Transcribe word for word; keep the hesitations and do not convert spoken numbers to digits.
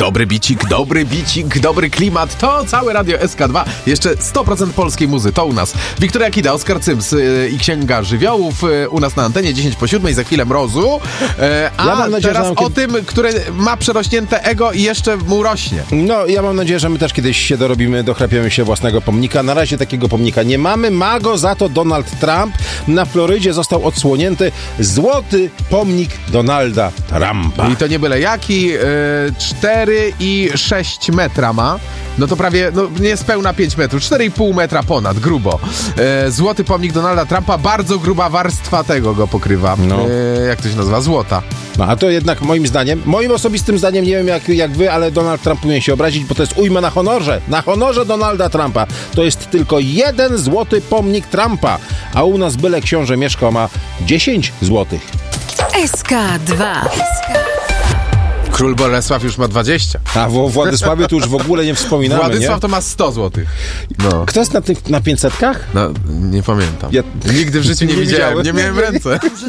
Dobry bicik, dobry bicik, dobry klimat. To całe Radio S K dwa. Jeszcze sto procent polskiej muzy. To u nas. Wiktoria Kida, Oskar Cyms yy, i Księga Żywiołów. Yy, u nas na antenie dziesięć po siódmej, za chwilę mrozu. Yy, a ja mam nadzieję, teraz że o kiedy... tym, które ma przerośnięte ego i jeszcze mu rośnie. No, ja mam nadzieję, że my też kiedyś się dorobimy, dochrapiemy się własnego pomnika. Na razie takiego pomnika nie mamy. Ma go za to Donald Trump. Na Florydzie został odsłonięty złoty pomnik Donalda Trumpa. I to nie byle jaki. Yy, cztery i sześć metra ma. No to prawie, no niespełna pięć metrów, cztery i pół metra ponad, grubo. E, złoty pomnik Donalda Trumpa, bardzo gruba warstwa tego go pokrywa. No. E, jak to się nazywa? Złota. No a to jednak moim zdaniem, moim osobistym zdaniem, nie wiem jak, jak wy, ale Donald Trump powinien się obrazić, bo to jest ujma na honorze. Na honorze Donalda Trumpa. To jest tylko jeden złoty pomnik Trumpa, a u nas byle książę Mieszko ma dziesięć złotych. S K dwa. Król Bolesław już ma dwadzieścia. A w Władysławie to już w ogóle nie wspominamy, Władysław nie? to ma sto złotych. No. Kto jest na tych na pięćsetkach? No, nie pamiętam. Ja Nigdy w życiu nie, nie widziałem, widziałem. nie miałem w ręce.